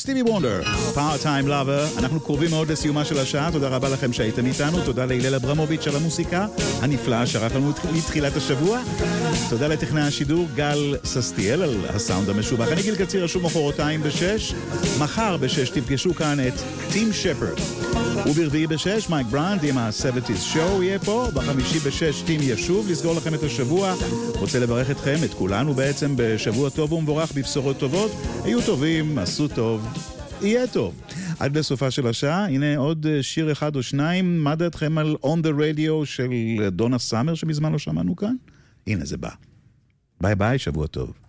סטיבי וונדר, Part-Time Lover. אנחנו קרובים מאוד לסיומה של השעה, תודה רבה לכם שהייתם איתנו, תודה להילל אברמוביץ' על המוסיקה הנפלאה שערך לנו מתחילת השבוע, תודה לטכנאי השידור גל ססטיאל על הסאונד המשובח. אני גיל קציר, רשום מחרתיים ב-6, מחר ב-6 תפגשו כאן את טים שפרד, וברביעי ב-6 מייק ברנד עם ה-70's Show יהיה פה, בחמישי ב-6 טים ישוב לסגור לכם את השבוע. רוצה לברך אתכם, את כולנו בעצם, בשבוע טוב ומבורך, בבשורות טובות. היו טובים, עשו טוב, יהיה טוב. עד לסופה של השעה, הנה עוד שיר אחד או שניים. מה דעתכם על On the Radio של דונה סאמר שמזמן לא שמענו כאן? הנה זה בא. ביי ביי, שבוע טוב.